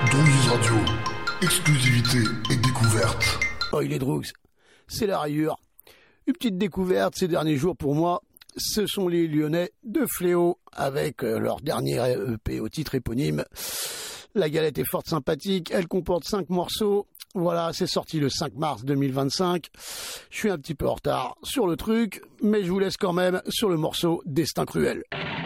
Drouillis Radio, exclusivité et découverte. Oh, il est Droogs, c'est la rayure. Une petite découverte ces derniers jours pour moi, ce sont les Lyonnais de Fléau avec leur dernier EP au titre éponyme. La galette est forte sympathique, elle comporte 5 morceaux. Voilà, c'est sorti le 5 mars 2025. Je suis un petit peu en retard sur le truc, mais je vous laisse quand même sur le morceau Destin cruel.